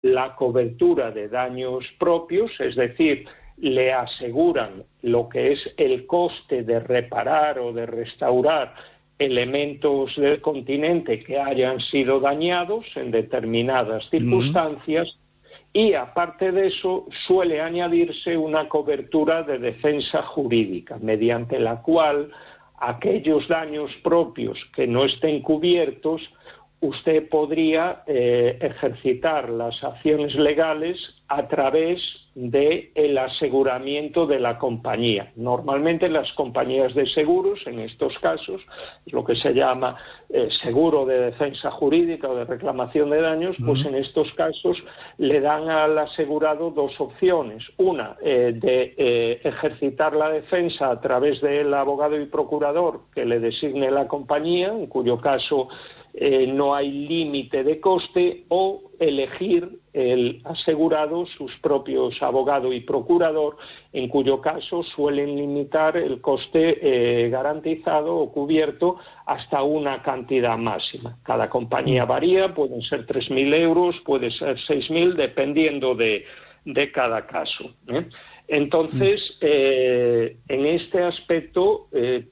la cobertura de daños propios, es decir, le aseguran lo que es el coste de reparar o de restaurar elementos del continente que hayan sido dañados en determinadas circunstancias, y aparte de eso suele añadirse una cobertura de defensa jurídica, mediante la cual aquellos daños propios que no estén cubiertos, usted podría ejercitar las acciones legales a través del aseguramiento de la compañía. Normalmente las compañías de seguros, en estos casos, lo que se llama seguro de defensa jurídica o de reclamación de daños, pues en estos casos le dan al asegurado dos opciones. Una, de ejercitar la defensa a través del abogado y procurador que le designe la compañía, en cuyo caso no hay límite de coste, o elegir el asegurado sus propios abogado y procurador, en cuyo caso suelen limitar el coste garantizado o cubierto hasta una cantidad máxima. Cada compañía varía, pueden ser 3.000 euros, puede ser 6.000, dependiendo de cada caso, Entonces, en este aspecto,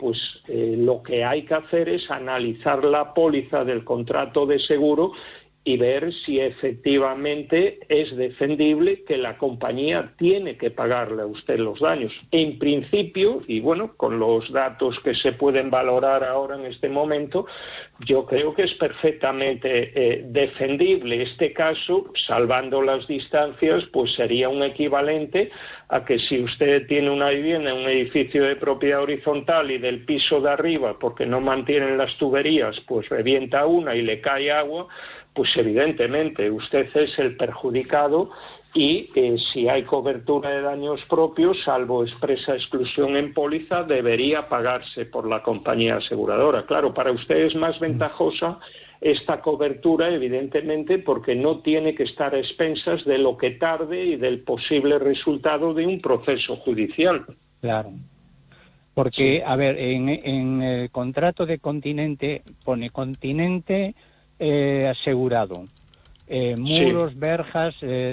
lo que hay que hacer es analizar la póliza del contrato de seguro y ver si efectivamente es defendible que la compañía tiene que pagarle a usted los daños. En principio, y bueno, con los datos que se pueden valorar ahora en este momento, yo creo que es perfectamente defendible. Este caso, salvando las distancias, pues sería un equivalente a que si usted tiene una vivienda en un edificio de propiedad horizontal y del piso de arriba, porque no mantienen las tuberías, pues revienta una y le cae agua, pues evidentemente usted es el perjudicado y si hay cobertura de daños propios, salvo expresa exclusión en póliza, debería pagarse por la compañía aseguradora. Claro, para usted es más ventajosa esta cobertura, evidentemente, porque no tiene que estar a expensas de lo que tarde y del posible resultado de un proceso judicial. Claro. Porque, sí. A ver, en el contrato de Continente pone Continente asegurado, muros, sí, verjas,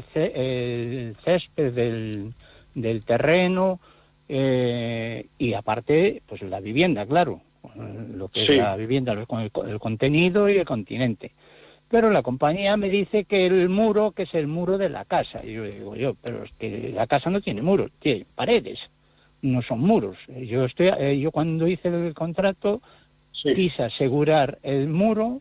césped del terreno y aparte, pues la vivienda, claro, lo que, sí, es la vivienda con el contenido y el continente. Pero la compañía me dice que el muro, que es el muro de la casa. Y yo digo, pero es que la casa no tiene muros, tiene paredes, no son muros. Yo cuando hice el contrato, sí, quise asegurar el muro,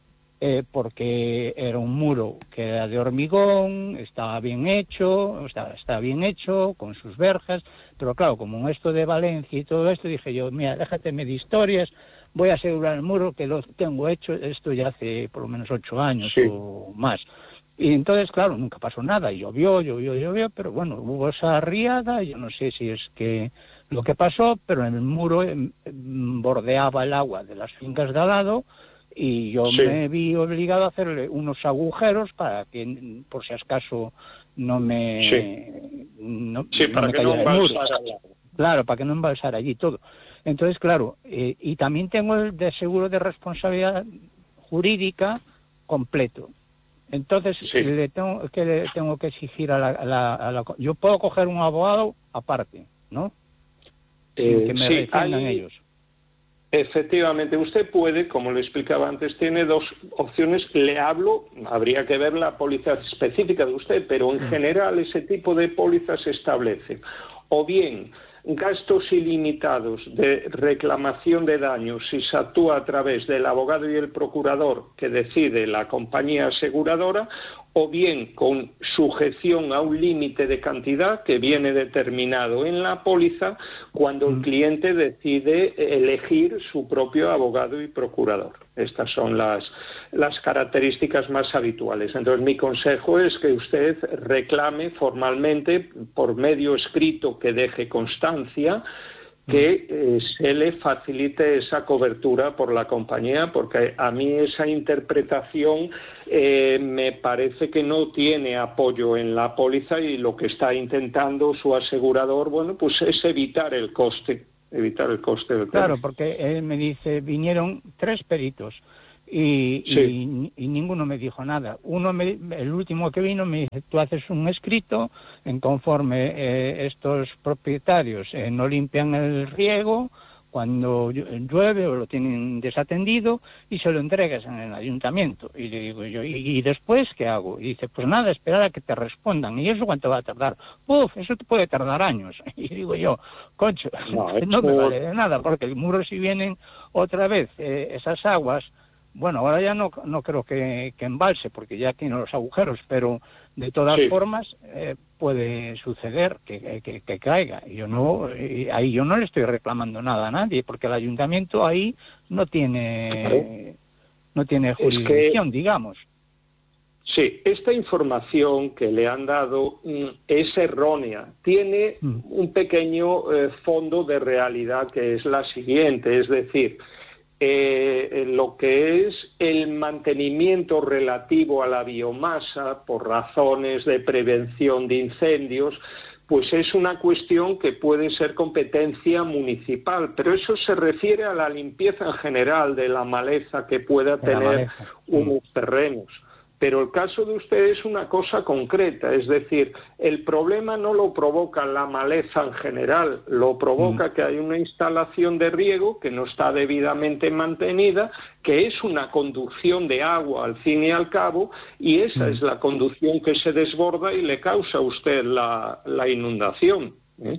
porque era un muro que era de hormigón, estaba bien hecho, con sus verjas, pero claro, como esto de Valencia y todo esto, dije yo, mira, déjateme de historias, voy a asegurar el muro que lo tengo hecho, esto ya hace por lo menos 8 años, sí, o más. Y entonces, claro, nunca pasó nada, llovió, pero bueno, hubo esa riada, yo no sé si es que lo que pasó, pero en el muro bordeaba el agua de las fincas de al lado, y yo, sí, me vi obligado a hacerle unos agujeros para que, por si acaso, no me... Sí, para me que no embalsara. Claro, para que no embalsara allí todo. Entonces, claro, y también tengo el de seguro de responsabilidad jurídica completo. Entonces, sí, le tengo que exigir a la... Yo puedo coger un abogado aparte, ¿no? Sin que me defiendan ellos. Efectivamente, usted puede, como le explicaba antes, tiene dos opciones. Le hablo, habría que ver la póliza específica de usted, pero en general ese tipo de pólizas se establece. O bien gastos ilimitados de reclamación de daños si se actúa a través del abogado y el procurador que decide la compañía aseguradora, o bien con sujeción a un límite de cantidad que viene determinado en la póliza cuando el cliente decide elegir su propio abogado y procurador. Estas son las características más habituales. Entonces, mi consejo es que usted reclame formalmente, por medio escrito que deje constancia, que se le facilite esa cobertura por la compañía, porque a mí esa interpretación me parece que no tiene apoyo en la póliza y lo que está intentando su asegurador, bueno, pues es evitar el coste del Claro, porque él me dice, vinieron 3 peritos y ninguno me dijo nada. El último que vino me dice, tú haces un escrito en conforme estos propietarios no limpian el riego cuando llueve o lo tienen desatendido y se lo entregas en el ayuntamiento. Y le digo yo, ¿y después qué hago? Y dice, pues nada, esperar a que te respondan. ¿Y eso cuánto va a tardar? Eso te puede tardar años. Y digo yo, concho, no me vale de nada, porque el muro, si vienen otra vez esas aguas, bueno, ahora ya no creo que embalse, porque ya tiene los agujeros, pero de todas formas puede suceder que caiga. Ahí yo no le estoy reclamando nada a nadie, porque el ayuntamiento ahí no tiene jurisdicción, digamos. Sí, esta información que le han dado es errónea. Tiene un pequeño fondo de realidad, que es la siguiente, es decir, lo que es el mantenimiento relativo a la biomasa por razones de prevención de incendios, pues es una cuestión que puede ser competencia municipal, pero eso se refiere a la limpieza en general de la maleza que pueda tener unos terrenos. Pero el caso de usted es una cosa concreta, es decir, el problema no lo provoca la maleza en general, lo provoca que hay una instalación de riego que no está debidamente mantenida, que es una conducción de agua al fin y al cabo, y esa es la conducción que se desborda y le causa a usted la inundación.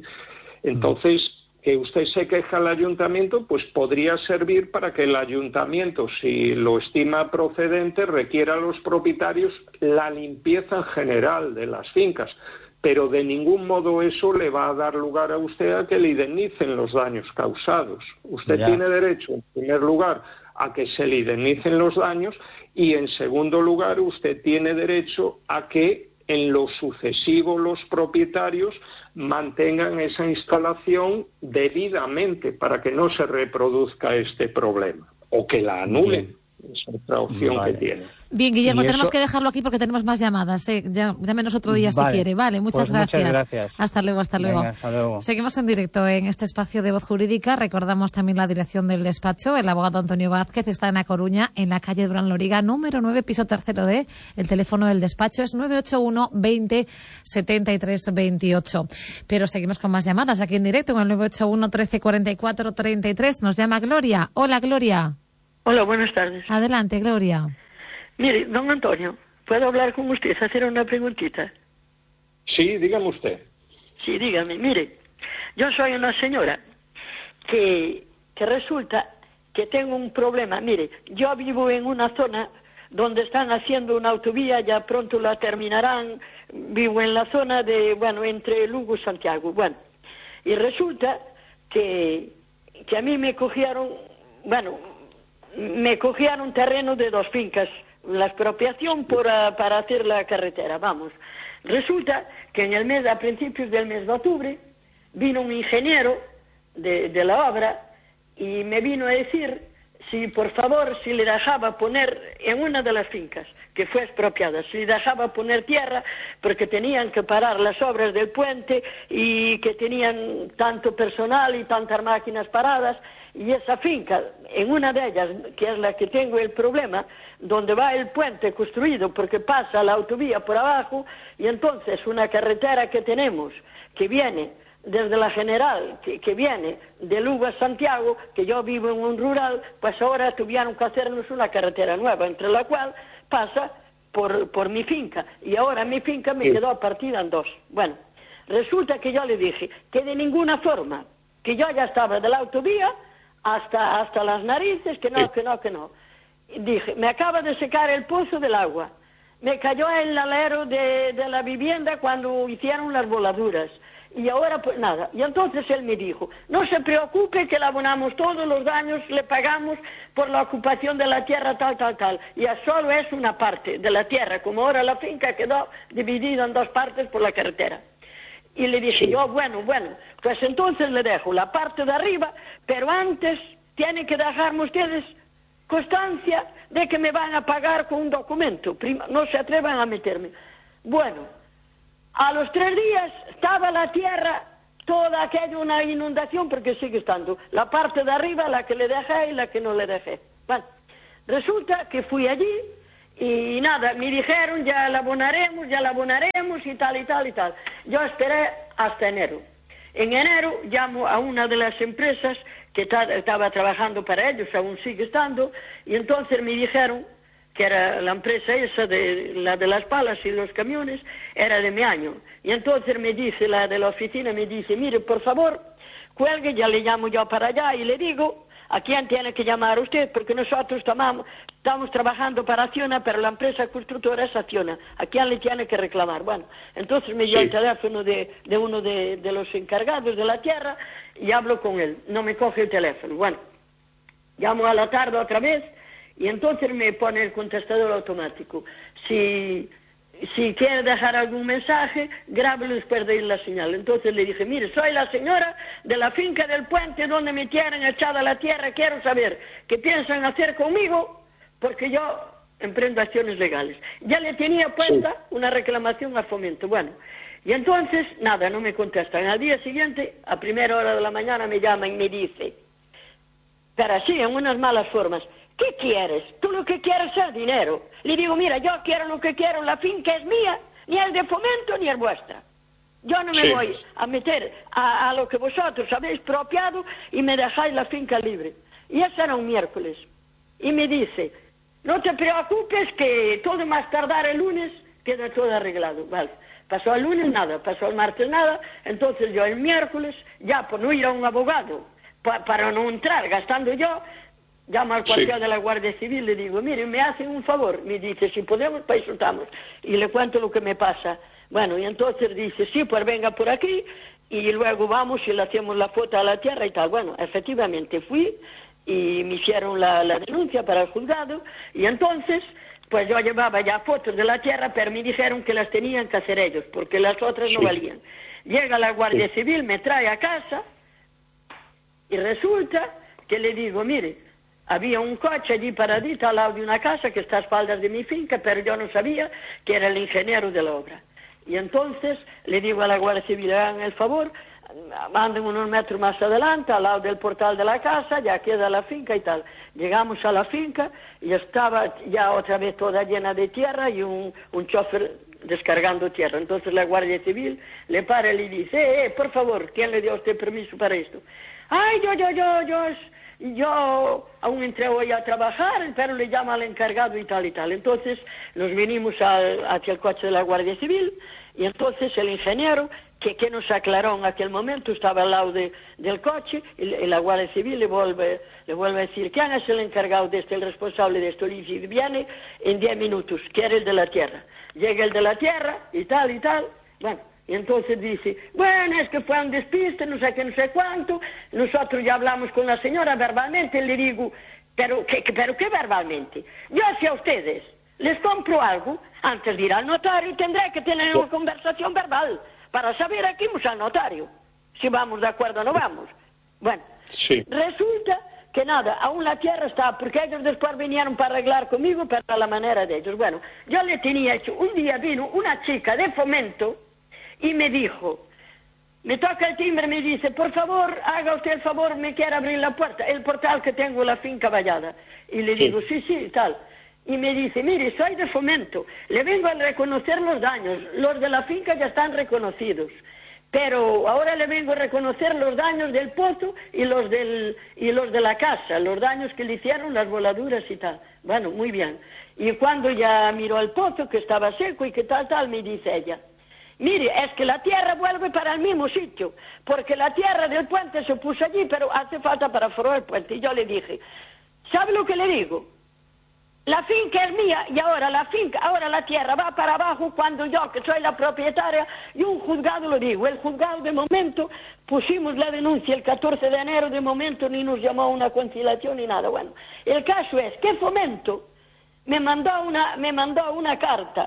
Entonces, que usted se queja al ayuntamiento, pues podría servir para que el ayuntamiento, si lo estima procedente, requiera a los propietarios la limpieza en general de las fincas. Pero de ningún modo eso le va a dar lugar a usted a que le indemnicen los daños causados. Usted tiene derecho, en primer lugar, a que se le indemnicen los daños y, en segundo lugar, usted tiene derecho a que en lo sucesivo los propietarios mantengan esa instalación debidamente para que no se reproduzca este problema o que la anulen. Es otra opción que tiene. Bien, Guillermo, tenemos que dejarlo aquí porque tenemos más llamadas. Llámenos otro día si quiere. Vale, muchas gracias. Hasta luego, hasta luego. Venga, hasta luego. Seguimos en directo en este espacio de Voz Jurídica. Recordamos también la dirección del despacho. El abogado Antonio Vázquez está en A Coruña, en la calle Durán Loriga, número 9, piso 3D. El teléfono del despacho es 981 20 73 28. Pero seguimos con más llamadas aquí en directo en el 981 13 44 33. Nos llama Gloria. Hola, Gloria. Hola, buenas tardes. Adelante, Gloria. Mire, don Antonio, ¿puedo hablar con usted, hacer una preguntita? Sí, dígame usted. Sí, dígame. Mire, yo soy una señora que resulta que tengo un problema. Mire, yo vivo en una zona donde están haciendo una autovía, ya pronto la terminarán. Vivo en la zona de, entre Lugo y Santiago. Y resulta que a mí me cogieron, terreno de 2 fincas, la expropiación para hacer la carretera, Resulta que a principios del mes de octubre, vino un ingeniero de la obra y me vino a decir si por favor, si le dejaba poner en una de las fincas que fue expropiada, si le dejaba poner tierra, porque tenían que parar las obras del puente y que tenían tanto personal y tantas máquinas paradas, y esa finca, en una de ellas, que es la que tengo el problema, donde va el puente construido porque pasa la autovía por abajo, y entonces una carretera que tenemos que viene desde la General, que viene de Lugo a Santiago, que yo vivo en un rural, pues ahora tuvieron que hacernos una carretera nueva, entre la cual pasa por mi finca, y ahora mi finca me quedó partida en 2. Resulta que yo le dije que de ninguna forma, que yo ya estaba de la autovía hasta las narices, que no. Y dije, me acaba de secar el pozo del agua, me cayó el alero de la vivienda cuando hicieron las voladuras, y ahora pues nada. Y entonces él me dijo, no se preocupe que le abonamos todos los daños, le pagamos por la ocupación de la tierra tal, y solo es una parte de la tierra, como ahora la finca quedó dividida en 2 partes por la carretera. Y le dije yo, bueno, pues entonces le dejo la parte de arriba, pero antes tienen que dejarme ustedes constancia de que me van a pagar con un documento, no se atrevan a meterme. A los 3 días estaba la tierra, toda aquella una inundación, porque sigue estando la parte de arriba, la que le dejé y la que no le dejé. resulta que fui allí y nada, me dijeron ya la abonaremos y tal y tal y tal. Yo esperé hasta enero. En enero llamo a una de las empresas que estaba trabajando para ellos, aún sigue estando, y entonces me dijeron que era la empresa esa, la de las palas y los camiones, era de mi año. Y entonces me dice la de la oficina, me dice, mire, por favor, cuelgue, ya le llamo yo para allá y le digo, ¿a quién tiene que llamar usted? Porque nosotros estamos trabajando para Acciona, pero la empresa constructora es Acciona. ¿A quién le tiene que reclamar? Bueno, entonces me dio el teléfono de uno de los encargados de la tierra y hablo con él. No me coge el teléfono. Bueno, llamo a la tarde otra vez y entonces me pone el contestador automático. Si quiere dejar algún mensaje, grábelo después de ir la señal. Entonces le dije, mire, soy la señora de la finca del puente donde me tienen echada la tierra, quiero saber qué piensan hacer conmigo, porque yo emprendo acciones legales. Ya le tenía puesta una reclamación a Fomento. Bueno, y entonces, nada, no me contestan. Al día siguiente, a primera hora de la mañana, me llama y me dice, pero así, en unas malas formas, ¿qué quieres? Tú lo que quieres es dinero. Le digo, mira, yo quiero lo que quiero, la finca es mía, ni el de Fomento ni el vuestra. Yo no me voy a meter a lo que vosotros habéis expropiado y me dejáis la finca libre. Y eso era un miércoles. Y me dice, no te preocupes que todo más tardar el lunes queda todo arreglado. Vale. Pasó el lunes nada, pasó el martes nada, entonces yo el miércoles, ya por no ir a un abogado, para no entrar gastando yo, llamo al cuartel de la Guardia Civil, le digo, mire, me hacen un favor. Me dice, si podemos, pues estamos. Y le cuento lo que me pasa. Bueno, y entonces dice, sí, pues venga por aquí, y luego vamos y le hacemos la foto a la tierra y tal. Bueno, efectivamente fui, y me hicieron la denuncia para el juzgado, y entonces, pues yo llevaba ya fotos de la tierra, pero me dijeron que las tenían que hacer ellos, porque las otras no valían. Llega la Guardia Civil, me trae a casa, y resulta que le digo, mire, había un coche allí paradito al lado de una casa que está a espaldas de mi finca, pero yo no sabía que era el ingeniero de la obra. Y entonces le digo a la Guardia Civil, hagan el favor, manden unos metros más adelante, al lado del portal de la casa, ya queda la finca y tal. Llegamos a la finca y estaba ya otra vez toda llena de tierra y un chofer descargando tierra. Entonces la Guardia Civil le para y le dice, por favor, ¿quién le dio a usted permiso para esto? Ay, yo aún entré hoy a trabajar, pero le llama al encargado y tal y tal. Entonces nos vinimos hacia el coche de la Guardia Civil y entonces el ingeniero, que nos aclaró en aquel momento, estaba al lado del coche y la Guardia Civil le vuelve a decir, ¿quién es el encargado de esto, el responsable de esto? Y dice, viene en 10 minutos, que era el de la tierra. Llega el de la tierra y tal y tal. Bueno, y entonces dice, bueno, es que fue un despiste, no sé qué, no sé cuánto. Nosotros ya hablamos con la señora verbalmente, le digo, ¿pero qué verbalmente? Yo si a ustedes les compro algo, antes de ir al notario tendré que tener una conversación verbal para saber a qué vamos al notario, si vamos de acuerdo o no vamos. Bueno, resulta que nada, aún la tierra está, porque ellos después vinieron para arreglar conmigo, pero a la manera de ellos. Bueno, yo le tenía hecho, un día vino una chica de Fomento y me dijo, me toca el timbre, me dice, por favor, haga usted el favor, me quiere abrir la puerta, el portal que tengo la finca vallada. Y le digo, sí, tal. Y me dice, mire, soy de Fomento, le vengo a reconocer los daños, los de la finca ya están reconocidos, pero ahora le vengo a reconocer los daños del pozo y los de la casa, los daños que le hicieron, las voladuras y tal. Bueno, muy bien. Y cuando ya miró el pozo, que estaba seco y que tal, me dice ella, mire, es que la tierra vuelve para el mismo sitio, porque la tierra del puente se puso allí, pero hace falta para forrar el puente. Y yo le dije, ¿sabe lo que le digo? La finca es mía y ahora la tierra va para abajo cuando yo, que soy la propietaria, y un juzgado lo digo. El juzgado de momento, pusimos la denuncia el 14 de enero, de momento ni nos llamó a una conciliación ni nada. Bueno, el caso es que Fomento me mandó una carta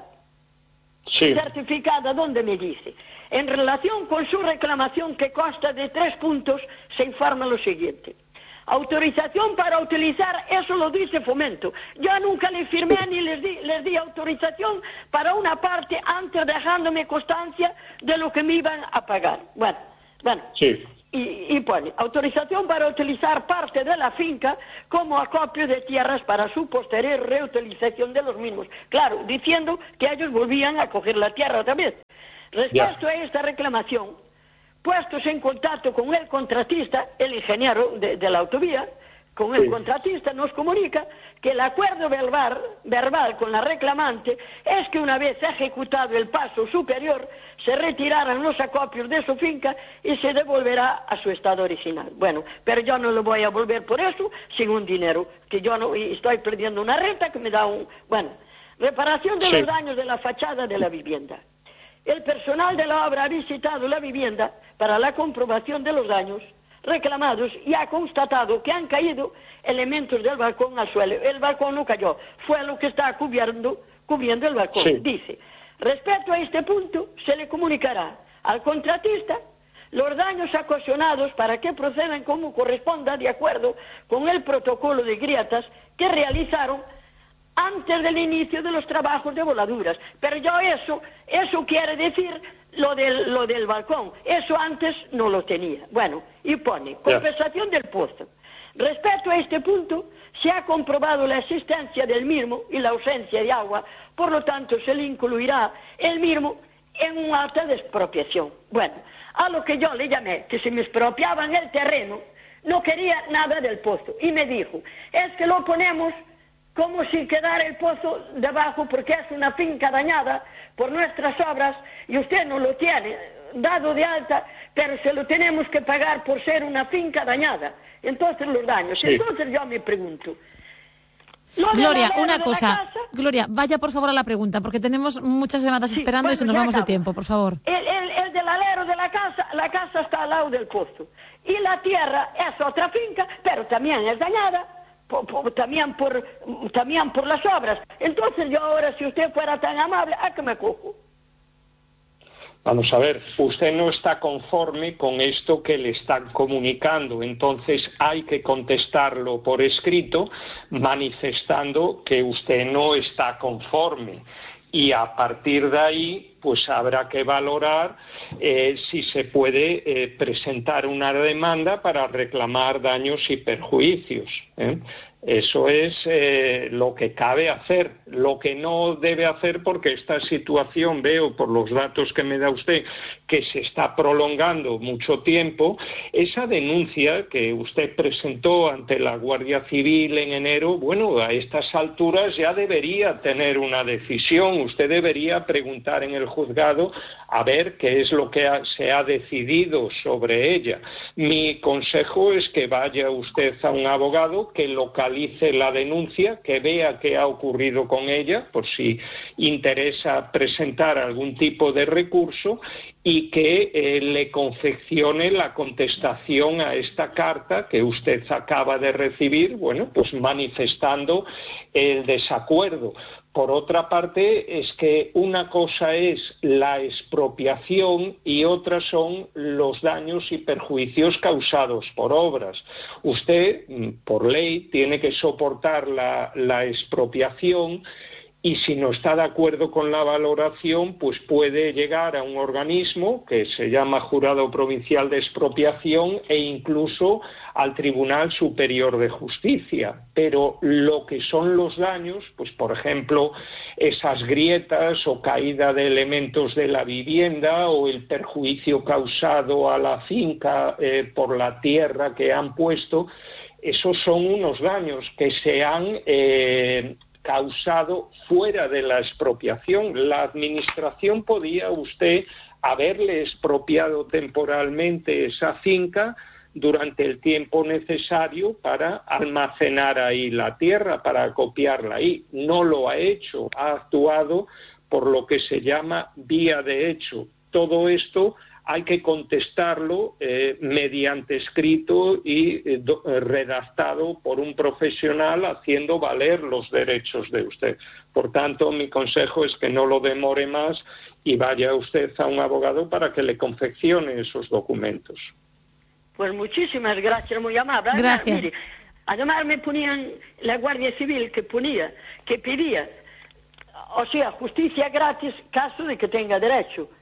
certificada donde me dice, en relación con su reclamación que consta de 3 puntos, se informa lo siguiente. Autorización para utilizar, eso lo dice Fomento. Yo nunca le firmé ni les di autorización para una parte antes dejándome constancia de lo que me iban a pagar. Bueno. y pone autorización para utilizar parte de la finca como acopio de tierras para su posterior reutilización de los mismos. Claro, diciendo que ellos volvían a coger la tierra otra vez. Respecto a esta reclamación, puestos en contacto con el contratista, el ingeniero de la autovía, con el contratista nos comunica que el acuerdo verbal con la reclamante es que una vez ejecutado el paso superior se retirarán los acopios de su finca y se devolverá a su estado original. Bueno, pero yo no lo voy a volver por eso sin un dinero, que yo no estoy perdiendo una renta que me da un... Bueno, reparación de los daños de la fachada de la vivienda. El personal de la obra ha visitado la vivienda para la comprobación de los daños reclamados y ha constatado que han caído elementos del balcón al suelo. El balcón no cayó, fue lo que está cubriendo el balcón. Sí. Dice, respecto a este punto, se le comunicará al contratista los daños ocasionados para que procedan como corresponda de acuerdo con el protocolo de grietas que realizaron antes del inicio de los trabajos de voladuras. Pero yo eso quiere decir lo del balcón. Eso antes no lo tenía. Bueno, y pone, compensación del pozo. Respecto a este punto, se ha comprobado la existencia del mismo y la ausencia de agua, por lo tanto se le incluirá el mismo en un acta de expropiación. Bueno, a lo que yo le llamé que si me expropiaban el terreno, no quería nada del pozo. Y me dijo, es que lo ponemos como si quedara el pozo debajo porque es una finca dañada por nuestras obras y usted no lo tiene dado de alta, pero se lo tenemos que pagar por ser una finca dañada. Entonces los daños. Sí. Entonces yo me pregunto. Gloria, una cosa. Gloria, vaya por favor a la pregunta, porque tenemos muchas llamadas esperando y se nos vamos de tiempo, por favor. El del alero de la casa está al lado del pozo. Y la tierra es otra finca, pero también es dañada. También por las obras. Entonces yo ahora, si usted fuera tan amable, ¿a qué me cojo? Vamos a ver, usted no está conforme con esto que le están comunicando, entonces hay que contestarlo por escrito manifestando que usted no está conforme. Y a partir de ahí, pues habrá que valorar si se puede presentar una demanda para reclamar daños y perjuicios. Eso es lo que cabe hacer. Lo que no debe hacer, porque esta situación, veo por los datos que me da usted, que se está prolongando mucho tiempo, esa denuncia que usted presentó ante la Guardia Civil en enero, bueno, a estas alturas ya debería tener una decisión. Usted debería preguntar en el juzgado a ver qué es lo que se ha decidido sobre ella. Mi consejo es que vaya usted a un abogado que localice la denuncia, que vea qué ha ocurrido con ella, por si interesa presentar algún tipo de recurso, y que le confeccione la contestación a esta carta que usted acaba de recibir, bueno, pues manifestando el desacuerdo. Por otra parte, es que una cosa es la expropiación y otra son los daños y perjuicios causados por obras. Usted, por ley, tiene que soportar la expropiación, y si no está de acuerdo con la valoración, pues puede llegar a un organismo que se llama Jurado Provincial de Expropiación e incluso al Tribunal Superior de Justicia. Pero lo que son los daños, pues por ejemplo, esas grietas o caída de elementos de la vivienda o el perjuicio causado a la finca por la tierra que han puesto, esos son unos daños que se han causado fuera de la expropiación. La administración podía usted haberle expropiado temporalmente esa finca durante el tiempo necesario para almacenar ahí la tierra, para acopiarla ahí. No lo ha hecho, ha actuado por lo que se llama vía de hecho. Todo esto hay que contestarlo mediante escrito y redactado por un profesional haciendo valer los derechos de usted. Por tanto, mi consejo es que no lo demore más y vaya usted a un abogado para que le confeccione esos documentos. Pues muchísimas gracias, muy amable. Gracias. Mire, además me ponían la Guardia Civil que pedía, o sea, justicia gratis, caso de que tenga derecho.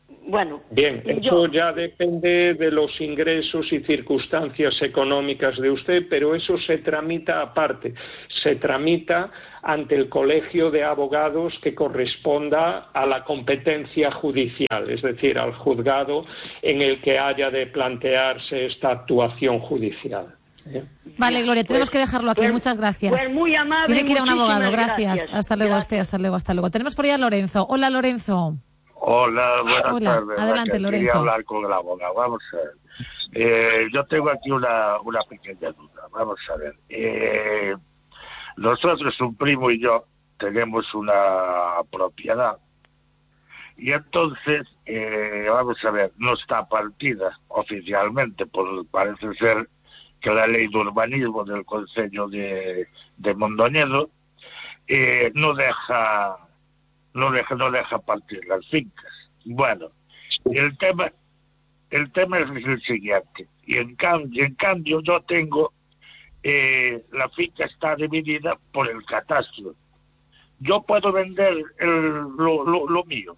Bueno, bien, eso ya depende de los ingresos y circunstancias económicas de usted, pero eso se tramita aparte, se tramita ante el Colegio de Abogados que corresponda a la competencia judicial, es decir, al juzgado en el que haya de plantearse esta actuación judicial. Vale, Gloria, tenemos que dejarlo aquí. Muchas gracias. Pues muy amable. Tiene que ir a un abogado. Gracias. Hasta luego, hasta luego. Tenemos por ahí a Lorenzo. Hola, Lorenzo. Hola, buenas tardes. Adelante, Lorenzo. Quería hablar con el abogado. Vamos a ver. Yo tengo aquí una pequeña duda. Vamos a ver. Nosotros, un primo y yo, tenemos una propiedad. Y entonces, vamos a ver, no está partida oficialmente, parece ser que la ley de urbanismo del Concello de Mondoñedo no deja partir las fincas. Bueno, el tema es el siguiente. Y en cambio yo tengo la finca está dividida por el catastro. Yo puedo vender lo mío.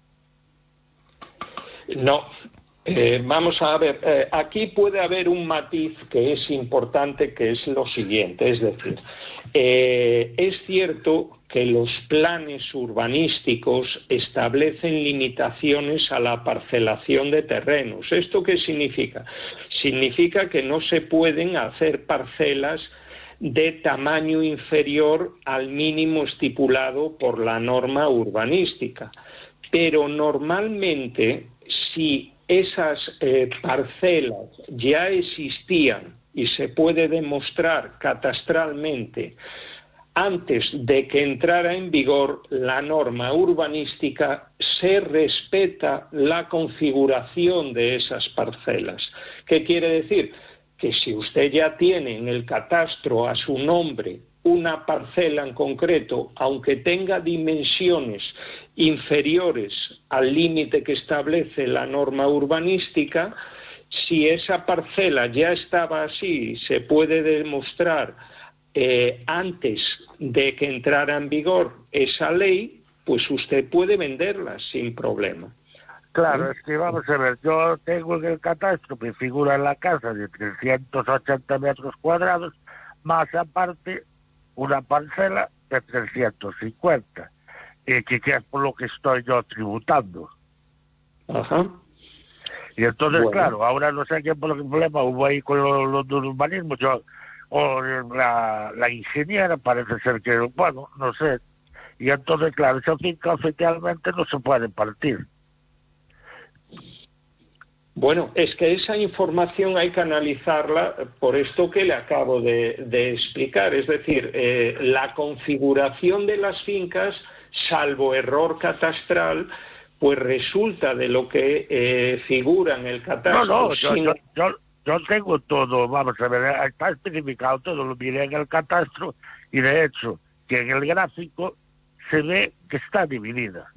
No. Vamos a ver, aquí puede haber un matiz que es importante, que es lo siguiente, es decir, es cierto que los planes urbanísticos establecen limitaciones a la parcelación de terrenos. ¿Esto qué significa? Significa que no se pueden hacer parcelas de tamaño inferior al mínimo estipulado por la norma urbanística. Pero normalmente, si esas parcelas ya existían y se puede demostrar catastralmente antes de que entrara en vigor la norma urbanística, se respeta la configuración de esas parcelas. ¿Qué quiere decir? Que si usted ya tiene en el catastro a su nombre una parcela en concreto, aunque tenga dimensiones inferiores al límite que establece la norma urbanística, si esa parcela ya estaba así y se puede demostrar antes de que entrara en vigor esa ley, pues usted puede venderla sin problema. Claro, es que vamos a ver, yo tengo en el catastro, me figura en la casa de 380 metros cuadrados, más aparte una parcela de 350, que es por lo que estoy yo tributando. Ajá. Y entonces, bueno, claro, ahora no sé qué problema hubo ahí con los urbanismos, o la ingeniera parece ser que, bueno, no sé. Y entonces, claro, esa finca oficialmente no se puede partir. Bueno, es que esa información hay que analizarla por esto que le acabo de explicar. Es decir, la configuración de las fincas, salvo error catastral, pues resulta de lo que figura en el catastro. No, yo tengo todo, vamos a ver, está especificado todo, lo miré en el catastro y de hecho que en el gráfico se ve que está dividida.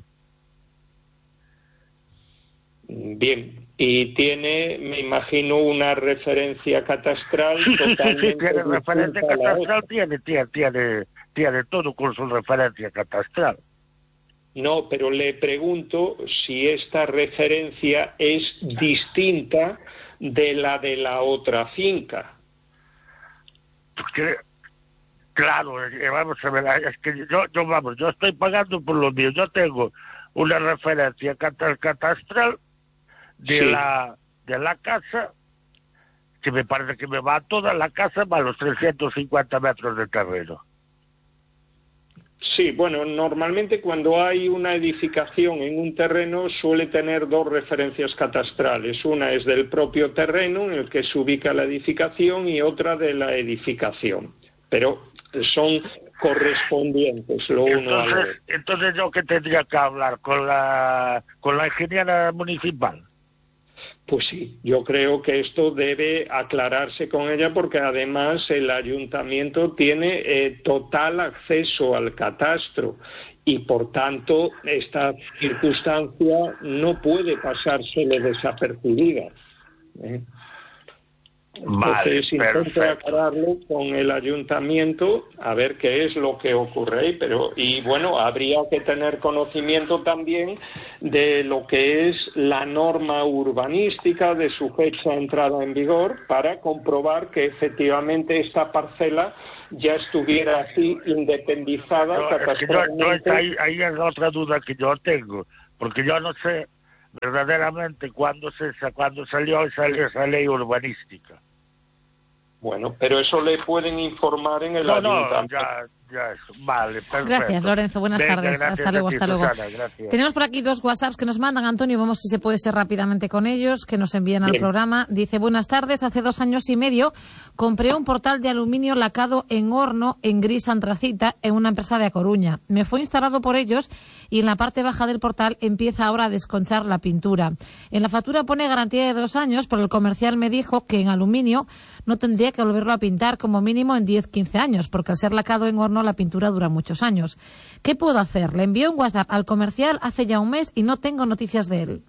Bien, y tiene, me imagino, una referencia catastral totalmente. Sí, tiene referencia catastral, tiene todo con su referencia catastral. No, pero le pregunto si esta referencia es distinta de la otra finca. Porque, claro, vamos a ver, es que yo estoy pagando por lo mío. Yo tengo una referencia catastral de la casa, que me parece que me va a toda la casa, va a los 350 metros de terreno. Sí, bueno, normalmente cuando hay una edificación en un terreno suele tener dos referencias catastrales. Una es del propio terreno en el que se ubica la edificación y otra de la edificación. Pero son correspondientes lo uno al otro. Entonces yo que tendría que hablar con la ingeniera municipal. Pues sí, yo creo que esto debe aclararse con ella porque además el ayuntamiento tiene total acceso al catastro y por tanto esta circunstancia no puede pasársele desapercibida. Entonces intente aclararlo con el ayuntamiento a ver qué es lo que ocurre ahí, y bueno, habría que tener conocimiento también de lo que es la norma urbanística, de su fecha de entrada en vigor, para comprobar que efectivamente esta parcela ya estuviera así independizada catastralmente. Ahí es otra duda que yo tengo, porque yo no sé verdaderamente cuándo salió esa ley urbanística. Bueno, pero eso le pueden informar en el ayuntamiento. Ya, vale, perfecto. Gracias, Lorenzo. Buenas tardes. Hasta luego. Tenemos por aquí 2 WhatsApps que nos mandan, Antonio. Vamos si se puede ser rápidamente con ellos, que nos envían al programa. Dice, buenas tardes. Hace 2 años y medio compré un portal de aluminio lacado en horno en gris antracita en una empresa de A Coruña. Me fue instalado por ellos y en la parte baja del portal empieza ahora a desconchar la pintura. En la factura pone garantía de 2 años, pero el comercial me dijo que en aluminio no tendría que volverlo a pintar como mínimo en 10-15 años, porque al ser lacado en horno la pintura dura muchos años. ¿Qué puedo hacer? Le envié un WhatsApp al comercial hace ya un mes y no tengo noticias de él.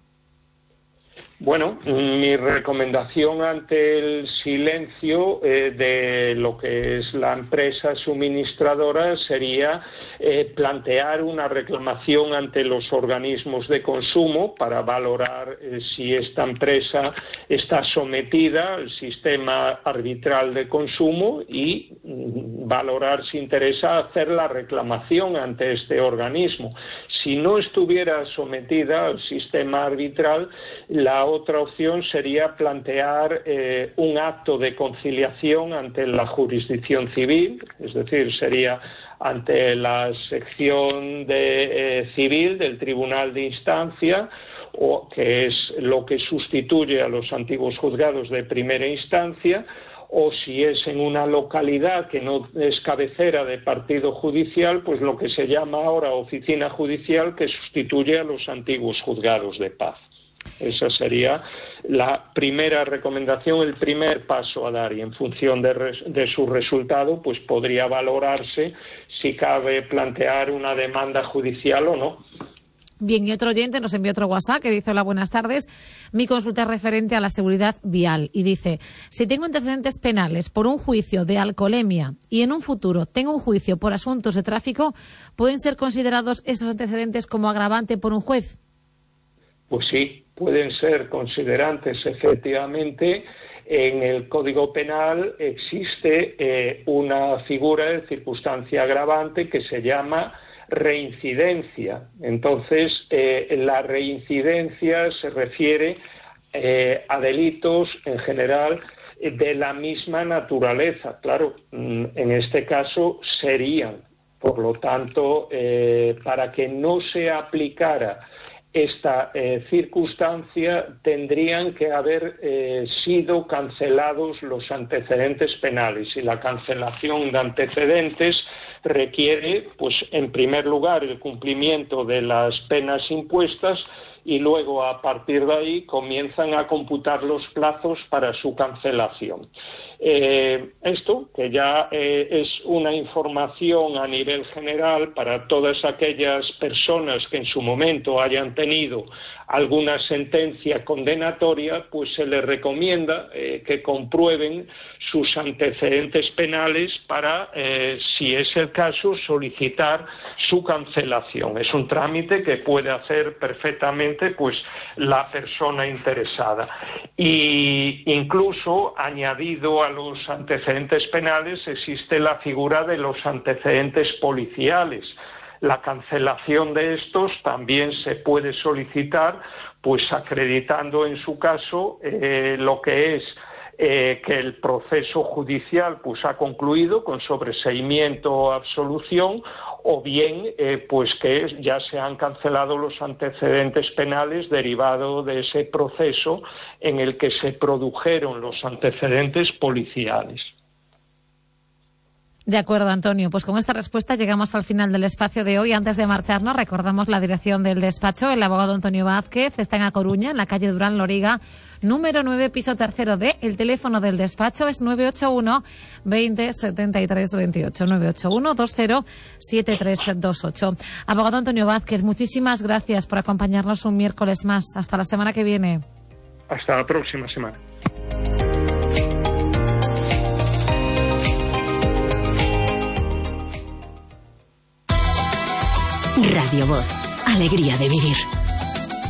Bueno, mi recomendación ante el silencio de lo que es la empresa suministradora sería plantear una reclamación ante los organismos de consumo para valorar si esta empresa está sometida al sistema arbitral de consumo y valorar si interesa hacer la reclamación ante este organismo. Si no estuviera sometida al sistema arbitral, la otra opción sería plantear un acto de conciliación ante la jurisdicción civil, es decir, sería ante la sección civil del Tribunal de Instancia, o que es lo que sustituye a los antiguos juzgados de primera instancia, o si es en una localidad que no es cabecera de partido judicial, pues lo que se llama ahora oficina judicial, que sustituye a los antiguos juzgados de paz. Esa sería la primera recomendación, el primer paso a dar, y en función de su resultado pues podría valorarse si cabe plantear una demanda judicial o no. Bien, y otro oyente nos envió otro WhatsApp que dice, hola, buenas tardes, mi consulta es referente a la seguridad vial y dice, si tengo antecedentes penales por un juicio de alcoholemia y en un futuro tengo un juicio por asuntos de tráfico, ¿pueden ser considerados esos antecedentes como agravante por un juez? Pues sí, pueden ser considerantes, efectivamente. En el Código Penal existe una figura de circunstancia agravante que se llama reincidencia. Entonces, la reincidencia se refiere a delitos en general de la misma naturaleza. Claro, en este caso serían. Por lo tanto, para que no se aplicara esta circunstancia, tendrían que haber sido cancelados los antecedentes penales, y la cancelación de antecedentes requiere, pues, en primer lugar, el cumplimiento de las penas impuestas, y luego a partir de ahí comienzan a computar los plazos para su cancelación. Esto, que ya es una información a nivel general para todas aquellas personas que en su momento hayan tenido alguna sentencia condenatoria, pues se les recomienda que comprueben sus antecedentes penales para, si es el caso, solicitar su cancelación. Es un trámite que puede hacer perfectamente pues la persona interesada. Y incluso, añadido a los antecedentes penales, existe la figura de los antecedentes policiales. La cancelación de estos también se puede solicitar, pues acreditando en su caso lo que es que el proceso judicial pues ha concluido con sobreseimiento o absolución, o bien pues que ya se han cancelado los antecedentes penales derivados de ese proceso en el que se produjeron los antecedentes policiales. De acuerdo, Antonio. Pues con esta respuesta llegamos al final del espacio de hoy. Antes de marcharnos, recordamos la dirección del despacho. El abogado Antonio Vázquez está en A Coruña, en la calle Durán Loriga, número 9, piso 3 D. El teléfono del despacho es 981 20 73 28, 981 20 73 28. Abogado Antonio Vázquez, muchísimas gracias por acompañarnos un miércoles más. Hasta la semana que viene. Hasta la próxima semana. Radio Voz. Alegría de vivir.